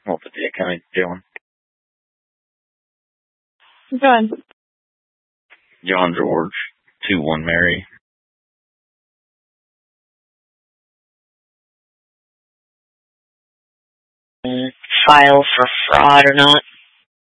What the dick I ain't doing? Go ahead. John George, 2-1 Mary. File for fraud or not?